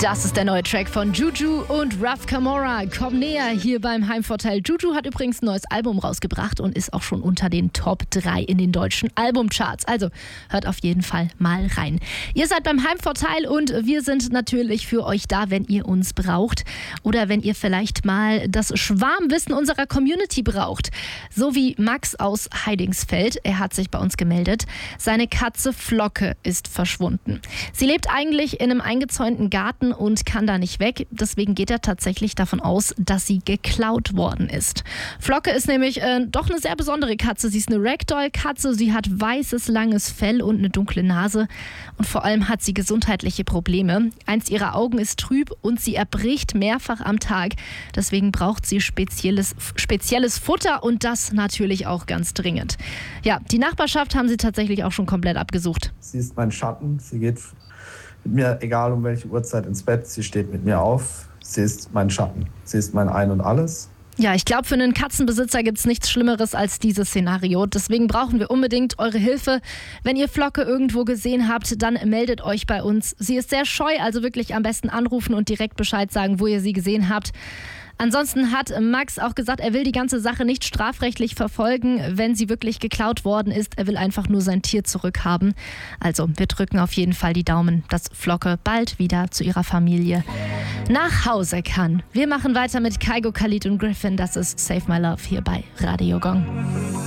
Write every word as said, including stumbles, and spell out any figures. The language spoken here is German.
Das ist der neue Track von Juju und Raf Camora. Komm näher hier beim Heimvorteil. Juju hat übrigens ein neues Album rausgebracht und ist auch schon unter den Top drei in den deutschen Albumcharts. Also hört auf jeden Fall mal rein. Ihr seid beim Heimvorteil und wir sind natürlich für euch da, wenn ihr uns braucht oder wenn ihr vielleicht mal das Schwarmwissen unserer Community braucht. So wie Max aus Heidingsfeld. Er hat sich bei uns gemeldet. Seine Katze Flocke ist verschwunden. Sie lebt eigentlich in einem eingezäunten Garten und kann da nicht weg. Deswegen geht er tatsächlich davon aus, dass sie geklaut worden ist. Flocke ist nämlich äh, doch eine sehr besondere Katze. Sie ist eine Ragdoll-Katze. Sie hat weißes, langes Fell und eine dunkle Nase. Und vor allem hat sie gesundheitliche Probleme. Eins ihrer Augen ist trüb und sie erbricht mehrfach am Tag. Deswegen braucht sie spezielles, spezielles Futter und das natürlich auch ganz dringend. Ja, die Nachbarschaft haben sie tatsächlich auch schon komplett abgesucht. Sie ist mein Schatten. Sie geht mit mir, egal um welche Uhrzeit, ins Bett. Sie steht mit mir auf. Sie ist mein Schatten. Sie ist mein Ein und Alles. Ja, ich glaube, für einen Katzenbesitzer gibt es nichts Schlimmeres als dieses Szenario. Deswegen brauchen wir unbedingt eure Hilfe. Wenn ihr Flocke irgendwo gesehen habt, dann meldet euch bei uns. Sie ist sehr scheu, also wirklich am besten anrufen und direkt Bescheid sagen, wo ihr sie gesehen habt. Ansonsten hat Max auch gesagt, er will die ganze Sache nicht strafrechtlich verfolgen, wenn sie wirklich geklaut worden ist. Er will einfach nur sein Tier zurückhaben. Also wir drücken auf jeden Fall die Daumen, dass Flocke bald wieder zu ihrer Familie nach Hause kann. Wir machen weiter mit Kygo, Khalid und Griffin. Das ist Save My Love hier bei Radio Gong.